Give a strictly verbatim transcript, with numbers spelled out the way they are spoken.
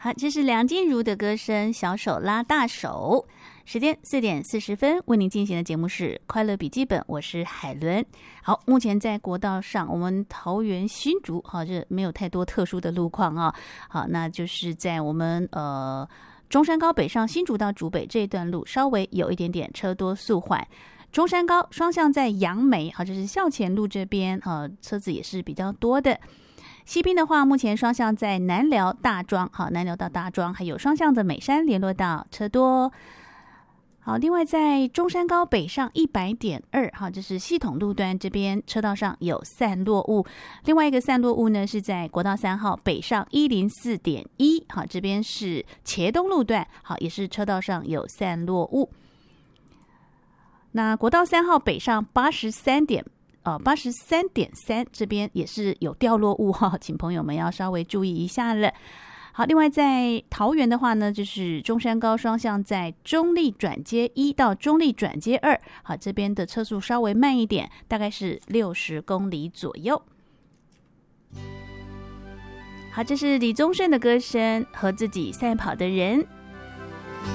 好，这是梁静茹的歌声，小手拉大手。时间四点四十分，为您进行的节目是快乐笔记本，我是海伦。好，目前在国道上，我们桃园新竹，好，这没有太多特殊的路况啊。好，那就是在我们呃中山高北上新竹到竹北这一段路，稍微有一点点车多速缓。中山高双向在杨梅，好，这是校前路这边，啊，车子也是比较多的。西滨的话，目前双向在南寮大庄，好，南寮到大庄，还有双向的美山联络道车多。好，另外在中山高北上一百点二，好，这是系统路段这边车道上有散落物。另外一个散落物呢，是在国道三号北上一零四点一，好，这边是茄东路段，好，也是车道上有散落物。那国道三号北上八十三点。呃，八十三点三这边也是有掉落物哈，请朋友们要稍微注意一下了。好，另外在桃园的话呢，就是中山高双向在中立转接一到中立转接二，好，这边的车速稍微慢一点，大概是六十公里左右。好，这是李宗盛的歌声，和自己赛跑的人。